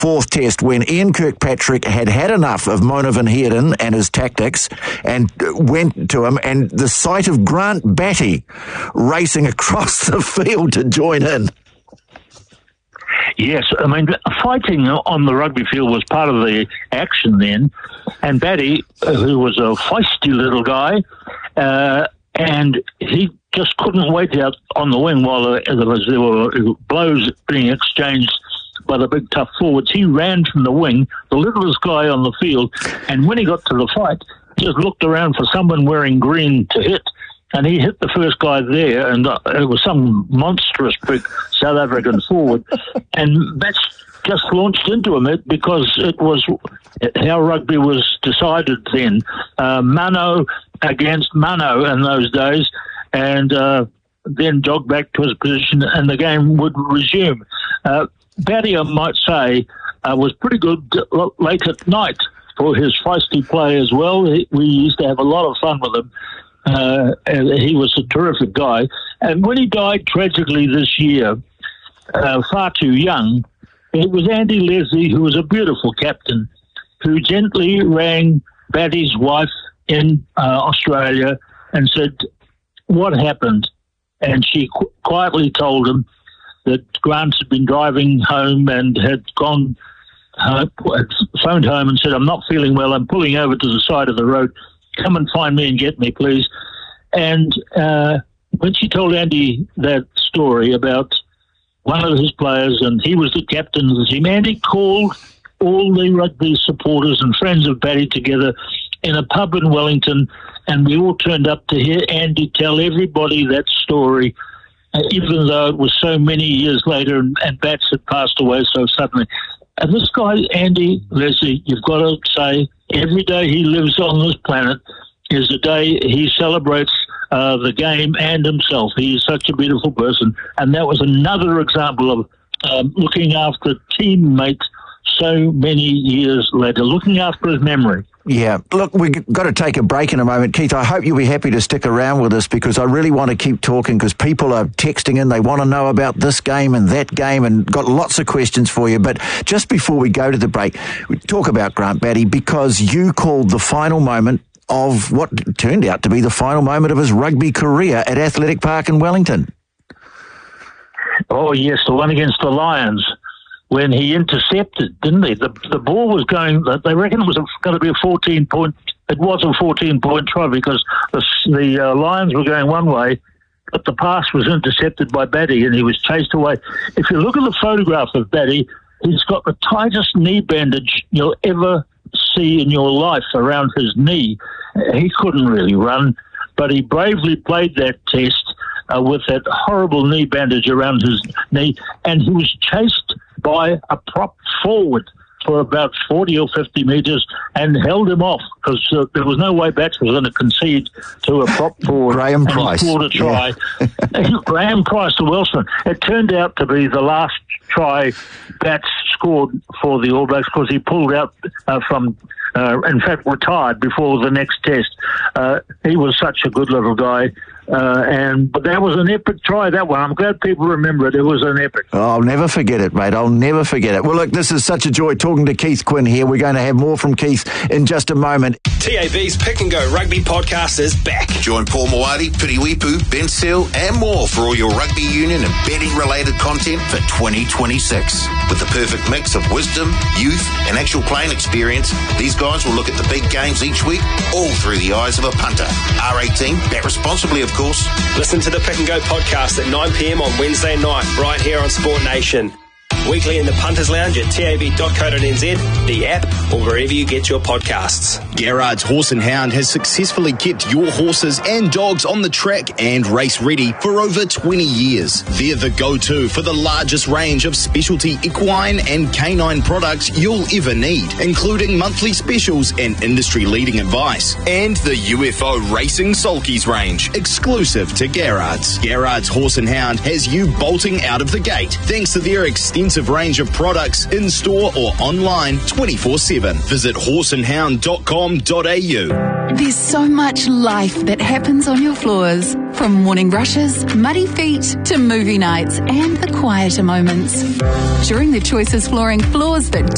fourth test when Ian Kirkpatrick had enough of Mona van Heerden and his tactics and went to him, and the sight of Grant Batty racing across the field to join in. Yes, I mean, fighting on the rugby field was part of the action then, and Batty, who was a feisty little guy, and he just couldn't wait out on the wing while there were blows being exchanged by the big tough forwards. He ran from the wing, the littlest guy on the field, and when he got to the fight, just looked around for someone wearing green to hit, and he hit the first guy there, and it was some monstrous big South African forward, and that's just launched into him because it was how rugby was decided then. Mano against Mano in those days, and then jogged back to his position, and the game would resume. Batty, I might say, was pretty good late at night for his feisty play as well. We used to have a lot of fun with him. And he was a terrific guy. And when he died tragically this year, far too young, it was Andy Leslie, who was a beautiful captain, who gently rang Batty's wife in Australia and said, "What happened?" And she quietly told him that Grant had been driving home and had gone phoned home and said, "I'm not feeling well. I'm pulling over to the side of the road. Come and find me and get me, please." And when she told Andy that story about one of his players, and he was the captain of the team, Andy called all the rugby supporters and friends of Batty together in a pub in Wellington, and we all turned up to hear Andy tell everybody that story, even though it was so many years later and Bats had passed away so suddenly. And this guy, Andy Leslie, you've got to say, every day he lives on this planet is the day he celebrates the game and himself. He is such a beautiful person. And that was another example of looking after teammates so many years later, looking after his memory. Yeah. Look, we've got to take a break in a moment. Keith, I hope you'll be happy to stick around with us because I really want to keep talking because people are texting in. They want to know about this game and that game and got lots of questions for you. But just before we go to the break, we talk about Grant Batty because you called the final moment of what turned out to be the final moment of his rugby career at Athletic Park in Wellington. Oh, yes, the one against the Lions. When he intercepted, didn't he? The ball was going, they reckon it was going to be a 14-point, it was a 14-point try because the Lions were going one way, but the pass was intercepted by Batty and he was chased away. If you look at the photograph of Batty, he's got the tightest knee bandage you'll ever see in your life around his knee. He couldn't really run, but he bravely played that test with that horrible knee bandage around his knee, and he was chased by a prop forward for about 40 or 50 metres and held him off because there was no way Bats was going to concede to a prop forward. Graham Price. He scored a try. Yeah. Graham Price, the Welshman. It turned out to be the last try Bats scored for the All Blacks because he pulled out from in fact, retired before the next test. He was such a good little guy. But that was an epic try, that one. I'm glad people remember it. It was an epic. Oh, I'll never forget it, mate. I'll never forget it. Well, look, this is such a joy talking to Keith Quinn here. We're going to have more from Keith in just a moment. TAB's Pick and Go Rugby podcast is back. Join Paul Moati, Piriwipu, Ben Seal and more for all your rugby union and betting-related content for 2026. With the perfect mix of wisdom, youth and actual playing experience, these guys will look at the big games each week, all through the eyes of a punter. R18, bet responsibly, of course. Listen to the Pick and Go podcast at 9 p.m. on Wednesday night, right here on Sport Nation. Weekly in the Punters Lounge at tab.co.nz, the app, or wherever you get your podcasts. Gerard's Horse and Hound has successfully kept your horses and dogs on the track and race ready for over 20 years. They're the go-to for the largest range of specialty equine and canine products you'll ever need, including monthly specials and industry-leading advice. And the UFO Racing Sulkies range, exclusive to Gerard's. Gerard's Horse and Hound has you bolting out of the gate, thanks to their extensive range of products in-store or online 24/7. Visit horseandhound.com.au. There's so much life that happens on your floors. From morning rushes, muddy feet, to movie nights and the quieter moments. During the Choices Flooring Floors That